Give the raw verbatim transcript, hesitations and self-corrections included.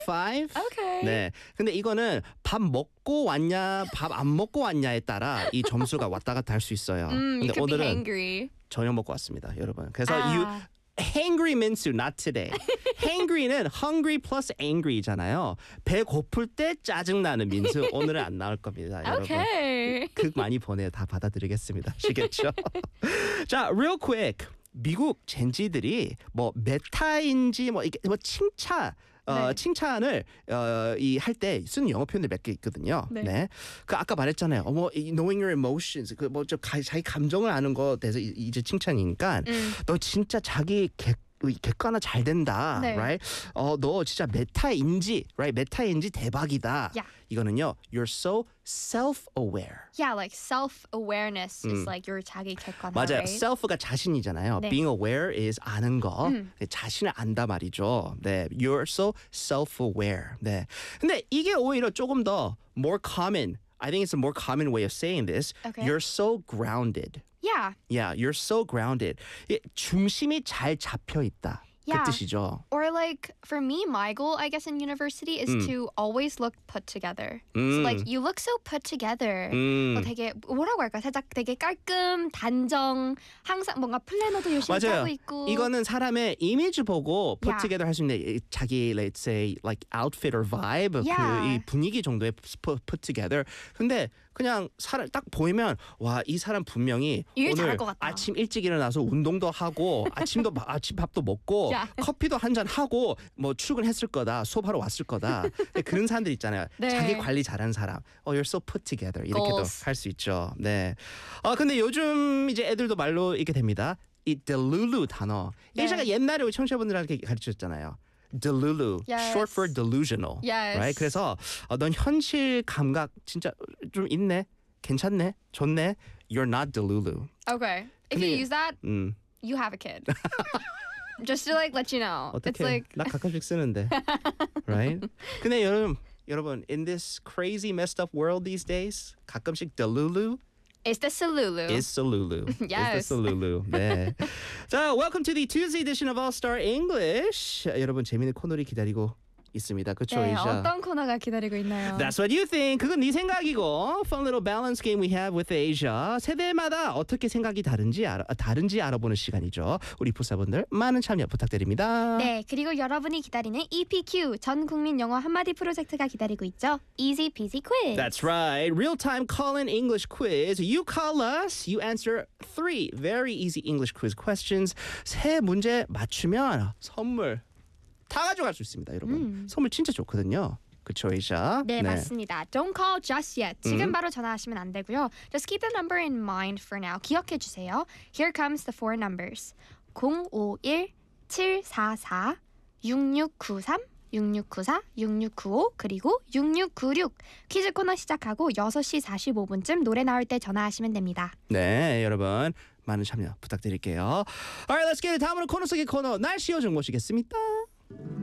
five. Okay. 네. 근데 이거는 밥 먹고 왔냐, 밥 안 먹고 왔냐에 따라 이 점수가 왔다 갔다 할 수 있어요. Mm, you 근데 could be 오늘은 hangry. 저녁 먹고 왔습니다, 여러분. 그래서 아. you hangry 민수 not today. hangry는 hungry plus angry잖아요. 배 고플 때 짜증 나는 민수 오늘은 안 나올 겁니다, 여러분. Okay. 극 많이 보내요. 다 받아들이겠습니다. 아시겠죠? 자, real quick. 미국 젠지들이 뭐 메타인지 뭐 이게 뭐 칭찬 어, 네. 칭찬을 어, 이 할 때 쓰는 영어 표현들 몇 개 있거든요. 네. 네. 그 아까 말했잖아요. 어, 뭐 knowing your emotions 그 뭐 좀 자기 감정을 아는 거 대해서 이- 이제 칭찬이니까 음. 너 진짜 자기 객 객관화 잘 된다, 네. right? 어, 너 진짜 메타인지, right? 메타인지 대박이다. Yeah. 이거는요, you're so self-aware. Yeah, like self-awareness is like your 자기 객관화, 맞아요. right? self가 자신이잖아요. 네. being aware is 아는 거. 음. 자신을 안다 말이죠. 네, you're so self-aware. 네. 근데 이게 오히려 조금 더 more common. I think it's a more common way of saying this. Okay. You're so grounded. Yeah. Yeah, you're so grounded. 이 중심이 잘 잡혀 있다. Yeah. 그 뜻이죠. Or like for me, my goal, I guess, in university is to always look put together. So 음. like you look so put together. 음. 어, 되게 뭐라고 할까? 살짝 되게 깔끔, 단정, 항상 뭔가 플래너도 열심히 맞아요. 짜고 있고. 이거는 사람의 이미지 보고 put Yeah. together 할 수 있는 이- 자기 let's say like outfit or vibe Yeah. 그 이 분위기 정도의 put, put together. 근데 그냥 사람 딱 보이면 와, 이 사람 분명히 일 오늘 잘할 것 같다. 아침 일찍 일어나서 운동도 하고 아침도 바- 아침 밥도 먹고 Yeah. 커피도 한 잔 하고 뭐 출근했을 거다. 수업하러 왔을 거다. 그런 사람들 있잖아요. 네. 자기 관리 잘하는 사람. 어, you're so put together. 이렇게도 Goals. 할 수 있죠. 네. 아 근데 요즘 이제 애들도 말로 이렇게 됩니다. 이 delulu 단어. 네. 예전에 옛날에 우리 청취자분들한테 가르쳤잖아요. delulu, Yes. short for delusional. Yes. Right? 그래서 어, 넌 현실 감각 진짜 좀 있네. 괜찮네. 좋네. You're not delulu. Okay. If 근데- you use that, 음. you have a kid. Just to like let you know. It's 어떻게 like 나 가끔씩 쓰는데. Right? 근데 여러분, 여러분 in this crazy messed up world these days 가끔씩 delulu it's the Salulu. is Salulu. Yes. Is the Salulu. 네. 자, welcome to the Tuesday edition of All Star English. 여러분 재밌는 코너를 기다리고 있습니다. 그렇죠, 네, 이샤? 어떤 코너가 기다리고 있나요? That's what you think. 그건 네 생각이고. Fun little balance game we have with Asia. 세대마다 어떻게 생각이 다른지 알아, 다른지 알아보는 시간이죠. 우리 부사분들 많은 참여 부탁드립니다. 네, 그리고 여러분이 기다리는 이피큐 전 국민 영어 한마디 프로젝트가 기다리고 있죠. Easy Peasy Quiz. That's right. Real-time call-in English quiz. You call us. You answer three very easy English quiz questions. 세 문제 맞추면 선물 다 가져갈 수 있습니다, 여러분. 선물 진짜 좋거든요. 그쵸, 에이샤? 네, 맞습니다. Don't call just yet. 지금 바로 전화하시면 안 되고요. Just keep the number in mind for now. 기억해 주세요. Here comes the four numbers. 공오일 칠사사 육육구삼 육육구사 육육구오 그리고 육육구육 퀴즈 코너 시작하고 여섯 시 사십오 분쯤 노래 나올 때 전화하시면 됩니다. 네, 여러분 많은 참여 부탁드릴게요. Alright, let's get it. 다음으로 코너 속의 코너 날씨 요정 모시겠습니다.